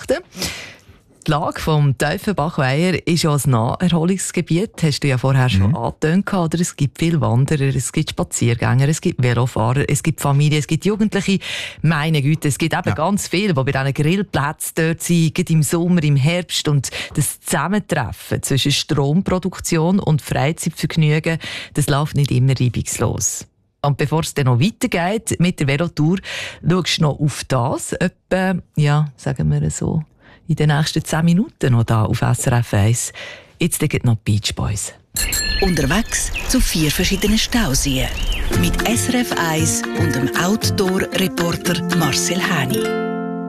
Weihnachten. Die Lage vom Tiefenbach-Weiher ist ja ein Naherholungsgebiet. Hast du ja vorher schon angetönt, oder? Es gibt viele Wanderer, es gibt Spaziergänger, es gibt Velofahrer, es gibt Familien, es gibt Jugendliche. Meine Güte, es gibt eben ganz viele, die bei diesen Grillplätzen dort sind, gerade im Sommer, im Herbst. Und das Zusammentreffen zwischen Stromproduktion und Freizeitvergnügen, das läuft nicht immer reibungslos. Und bevor es dann noch weitergeht mit der Velotour, schaust du noch auf das, etwa, ja, sagen wir so, in den nächsten 10 Minuten noch da auf SRF 1. Jetzt liegen noch die Beach Boys. Unterwegs zu 4 verschiedenen Stauseen. Mit SRF 1 und dem Outdoor-Reporter Marcel Häni.